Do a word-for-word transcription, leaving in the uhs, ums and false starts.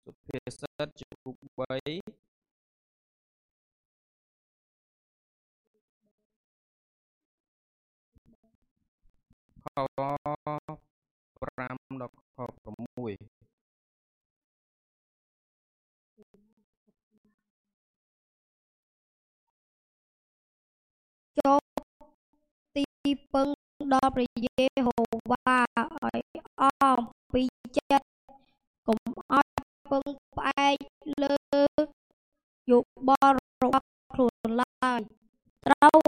សុភាសិតចំពុកបីខប្រាំដល់ខប្រាំមួយចូលទីពឹងដល់ព្រះយេហូវ៉ាឲ្យអស់អំពីចិត្តកុំឲ្យពឹងផ្អែកលើយោបល់របស់ខ្លួនឡើយត្រូវ